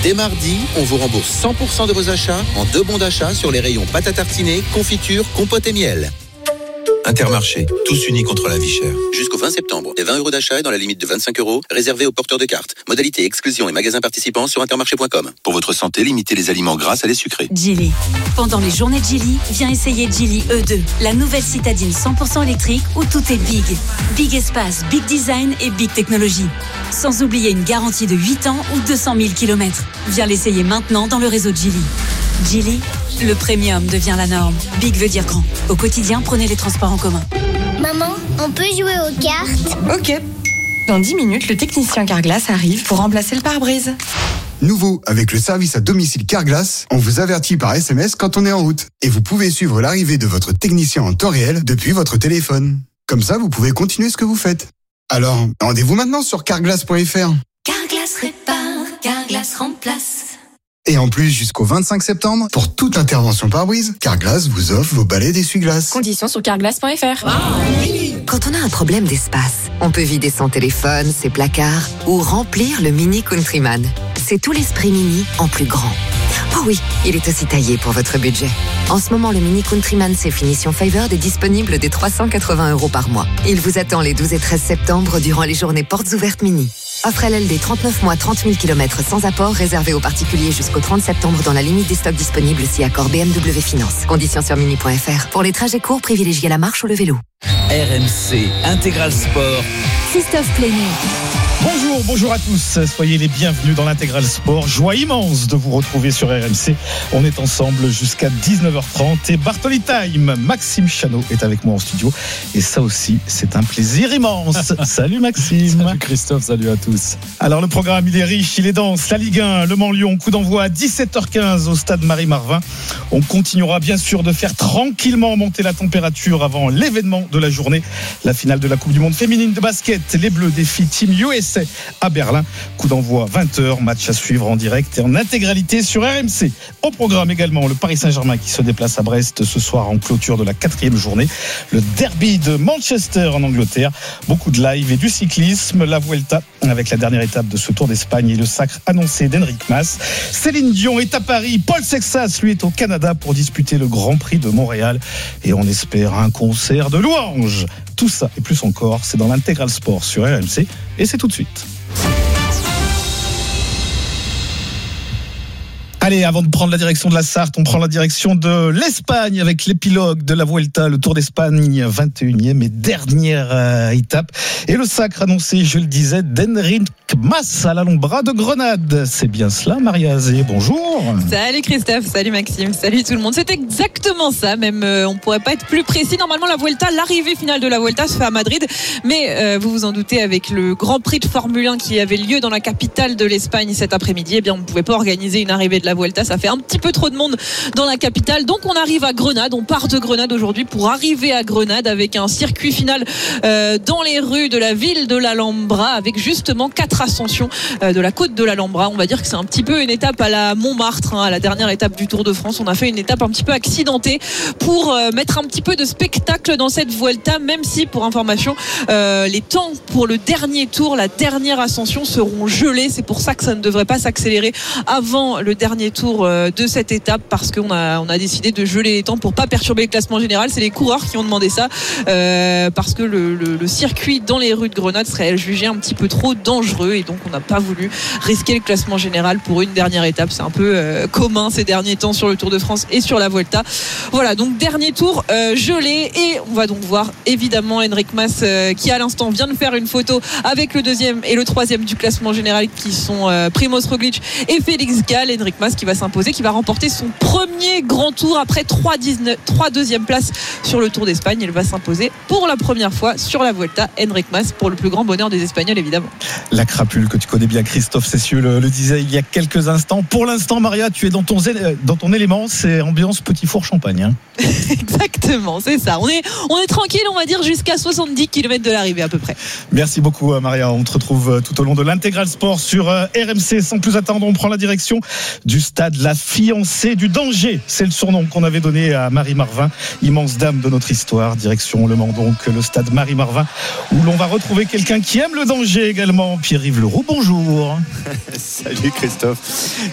Dès mardi, on vous rembourse 100% de vos achats en 2 bons d'achat sur les rayons pâte à tartiner, confiture, compote et miel. Intermarché, tous unis contre la vie chère. Jusqu'au 20 septembre, des 20 € d'achat et dans la limite de 25 €, réservés aux porteurs de cartes. Modalité, exclusion et magasins participants sur intermarché.com. Pour votre santé, limitez les aliments gras à les sucrés. Geely. Pendant les journées de Geely, viens essayer Geely E2, la nouvelle citadine 100% électrique où tout est big. Big espace, big design et big technologie. Sans oublier une garantie de 8 ans ou 200 000 km. Viens l'essayer maintenant dans le réseau de Geely. Geely, le premium devient la norme. Big veut dire grand. Au quotidien, prenez les transports en commun. Maman, on peut jouer aux cartes ? Ok. Dans 10 minutes, le technicien Carglass arrive pour remplacer le pare-brise. Nouveau, avec le service à domicile Carglass, on vous avertit par SMS quand on est en route. Et vous pouvez suivre l'arrivée de votre technicien en temps réel depuis votre téléphone. Comme ça, vous pouvez continuer ce que vous faites. Alors, rendez-vous maintenant sur carglass.fr. Carglass répare, Carglass remplace. Et en plus, jusqu'au 25 septembre, pour toute intervention pare-brise, Carglass vous offre vos balais d'essuie-glace. Conditions sur carglass.fr. Quand on a un problème d'espace, on peut vider son téléphone, ses placards ou remplir le Mini Countryman. C'est tout l'esprit Mini en plus grand. Oh oui, il est aussi taillé pour votre budget. En ce moment, le Mini Countryman C finition Favored est disponible dès 380 € par mois. Il vous attend les 12 et 13 septembre durant les journées portes ouvertes Mini. Offre LLD 39 mois, 30 000 km sans apport, réservé aux particuliers jusqu'au 30 septembre dans la limite des stocks disponibles si accord BMW Finance. Conditions sur mini.fr. Pour les trajets courts, privilégiez la marche ou le vélo. RMC Intégral Sport. Christophe Plénier. Bonjour à tous, soyez les bienvenus dans l'Intégral Sport. Joie immense de vous retrouver sur RMC. On est ensemble jusqu'à 19h30 et Bartoli Time. Maxime Chanot est avec moi en studio et ça aussi, c'est un plaisir immense. Salut Maxime. Salut Christophe, salut à tous. Alors le programme, il est riche, il est dense. La Ligue 1, Le Mans-Lyon, coup d'envoi à 17h15 au stade Marie-Marvin. On continuera bien sûr de faire tranquillement monter la température avant l'événement de la journée, la finale de la Coupe du Monde féminine de basket. Les Bleus défient Team USA à Berlin. Coup d'envoi 20h, match à suivre en direct et en intégralité sur RMC. Au programme également le Paris Saint-Germain qui se déplace à Brest ce soir en clôture de la 4e journée. Le derby de Manchester en Angleterre. Beaucoup de live et du cyclisme. La Vuelta avec la dernière étape de ce Tour d'Espagne et le sacre annoncé d'Enric Mas. Céline Dion est à Paris. Paul Sexas, lui, est au Canada pour disputer le Grand Prix de Montréal. Et on espère un concert de louanges. Tout ça et plus encore, c'est dans l'Intégral Sport sur RMC et c'est tout de suite. Allez, avant de prendre la direction de la Sarthe, on prend la direction de l'Espagne avec l'épilogue de la Vuelta, le Tour d'Espagne, 21e et dernière étape. Et le sacre annoncé, je le disais, d'Enric Mas à l'Alhambra de Grenade. C'est bien cela, Maria Azé, bonjour. Salut Christophe, salut Maxime, salut tout le monde. C'est exactement ça, même on pourrait pas être plus précis. Normalement, la Vuelta, l'arrivée finale de la Vuelta se fait à Madrid. Mais vous vous en doutez, avec le Grand Prix de Formule 1 qui avait lieu dans la capitale de l'Espagne cet après-midi, eh bien, on ne pouvait pas organiser une arrivée de la Vuelta, ça fait un petit peu trop de monde dans la capitale, donc on arrive à Grenade, on part de Grenade aujourd'hui pour arriver à Grenade avec un circuit final dans les rues de la ville de l'Alhambra avec justement 4 ascensions de la côte de l'Alhambra. On va dire que c'est un petit peu une étape à la Montmartre, à la dernière étape du Tour de France. On a fait une étape un petit peu accidentée pour mettre un petit peu de spectacle dans cette Vuelta, même si pour information les temps pour le dernier tour, la dernière ascension seront gelés. C'est pour ça que ça ne devrait pas s'accélérer avant le dernier tour de cette étape, parce qu'on a décidé de geler les temps pour pas perturber le classement général. C'est les coureurs qui ont demandé ça parce que le circuit dans les rues de Grenade serait jugé un petit peu trop dangereux et donc on n'a pas voulu risquer le classement général pour une dernière étape. C'est un peu commun ces derniers temps sur le Tour de France et sur la Vuelta. Voilà, donc dernier tour gelé et on va donc voir évidemment Enric Mas qui à l'instant vient de faire une photo avec le 2e et le 3e du classement général qui sont Primož Roglič et Félix Gall. Enric Mas qui va s'imposer, qui va remporter son premier grand tour après 3 deuxième places sur le Tour d'Espagne. Il va s'imposer pour la première fois sur la Vuelta. Enric Mas, pour le plus grand bonheur des Espagnols évidemment. La crapule que tu connais bien, Christophe Cessieux le disait il y a quelques instants. Pour l'instant, Maria, tu es dans ton élément, c'est ambiance petit four champagne. Hein. Exactement, c'est ça. On est tranquille, on va dire jusqu'à 70 km de l'arrivée à peu près. Merci beaucoup Maria, on te retrouve tout au long de l'Intégral Sport sur RMC. Sans plus attendre, on prend la direction du stade La Fiancée du Danger. C'est le surnom qu'on avait donné à Marie-Marvin, immense dame de notre histoire. Direction Le Mans, donc le stade Marie-Marvin, où l'on va retrouver quelqu'un qui aime le danger également. Pierre-Yves Leroux, bonjour. Salut Christophe.